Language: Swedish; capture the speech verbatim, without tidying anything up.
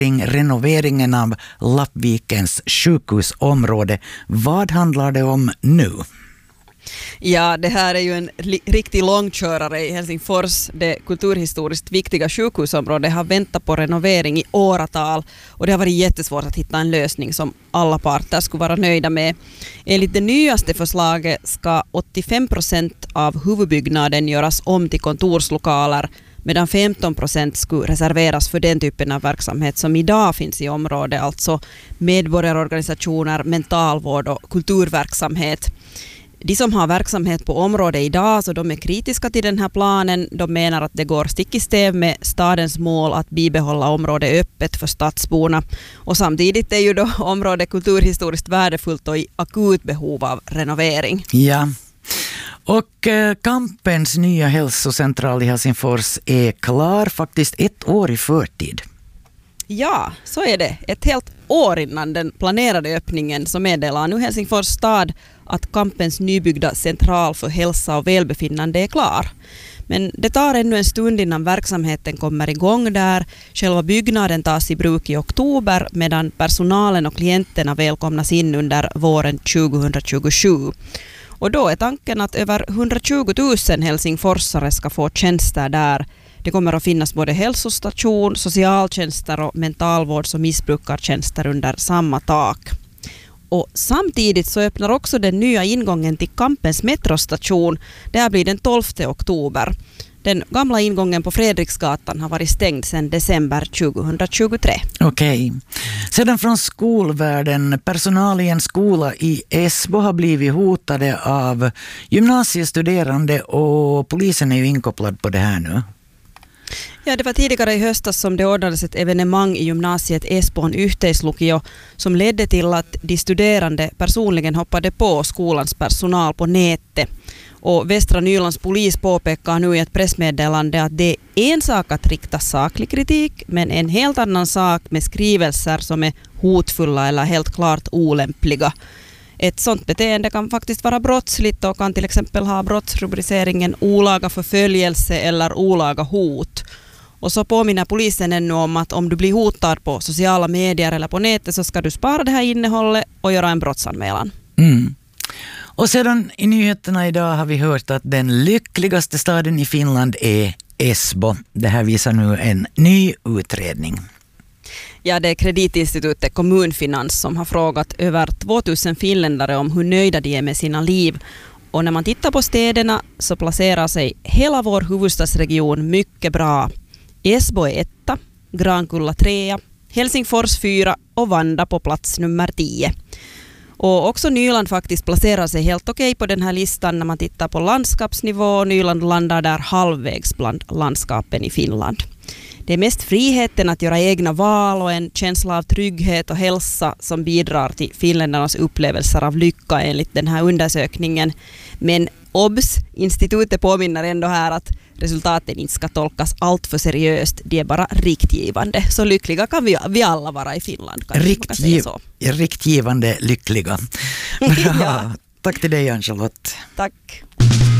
renoveringen av Lappvikens sjukhusområde. Vad handlar det om nu? Ja, det här är ju en li- riktig långkörare i Helsingfors. Det kulturhistoriskt viktiga sjukhusområdet har väntat på renovering i åratal och det har varit jättesvårt att hitta en lösning som alla parter skulle vara nöjda med. Enligt det nyaste förslaget ska åttiofem procent av huvudbyggnaden göras om till kontorslokaler, medan femton procent skulle reserveras för den typen av verksamhet som idag finns i området, alltså medborgarorganisationer, mentalvård och kulturverksamhet. De som har verksamhet på området idag, så de är kritiska till den här planen. De menar att det går stick i stäv med stadens mål att bibehålla området öppet för stadsborna. Och samtidigt är ju då området kulturhistoriskt värdefullt och i akut behov av renovering. Ja. Och eh, Kampens nya hälsocentral i Helsingfors är klar faktiskt ett år i förtid. Ja, så är det. Ett helt år innan den planerade öppningen så meddelar nu Helsingfors stad att Kampens nybyggda central för hälsa och välbefinnande är klar. Men det tar ännu en stund innan verksamheten kommer igång där. Själva byggnaden tas i bruk i oktober medan personalen och klienterna välkomnas in under våren tjugohundratjugosju. Och då är tanken att över hundratjugo tusen helsingforsare ska få tjänster där. Det kommer att finnas både hälsostation, socialtjänster och mentalvårds- och missbrukartjänster under samma tak. Och samtidigt så öppnar också den nya ingången till Kampens metrostation. Det här blir den tolfte oktober. Den gamla ingången på Fredriksgatan har varit stängd sedan december tjugohundratjugotre. Okej. Sedan från skolvärlden. Personal i en skola i Esbo har blivit hotade av gymnasiestuderande och polisen är ju inkopplad på det här nu. Ja, det var tidigare i höstas som det ordnades ett evenemang i gymnasiet Espoon yhteislukio som ledde till att de studerande personligen hoppade på skolans personal på nätet. Och Västra Nylands polis påpekar nu i ett pressmeddelande att det är en sak att rikta saklig kritik, men en helt annan sak med skrivelser som är hotfulla eller helt klart olämpliga. Ett sådant beteende kan faktiskt vara brottsligt och kan till exempel ha brottsrubriceringen olaga förföljelse eller olaga hot. Och så påminner polisen ännu om att om du blir hotad på sociala medier eller på nätet så ska du spara det här innehållet och göra en brottsanmälan. Mm. Och sedan i nyheterna idag har vi hört att den lyckligaste staden i Finland är Esbo. Det här visar nu en ny utredning. Ja, det är kreditinstitutet Kommunfinans som har frågat över tvåtusen finländare om hur nöjda de är med sina liv. Och när man tittar på städerna så placerar sig hela vår huvudstadsregion mycket bra. Esbo är etta, Grankulla trea, Helsingfors fyra och Vanda på plats nummer tio. Och också Nyland faktiskt placerar sig helt okej på den här listan när man tittar på landskapsnivå. Nyland landar där halvvägs bland landskapen i Finland. Det är mest friheten att göra egna val och en känsla av trygghet och hälsa som bidrar till finländarnas upplevelser av lycka enligt den här undersökningen. Men O B S, institutet påminner ändå här att resultaten inte ska tolkas allt för seriöst. De är bara riktgivande. Så lyckliga kan vi, vi alla vara i Finland. Kan Riktgiv, så. Riktgivande lyckliga. Bra. Ja. Tack till dig, Ann-Charlotte. Tack.